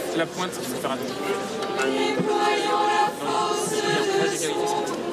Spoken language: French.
la pointe qu'il faut faire attention. Non, non, il y a un point d'égalité.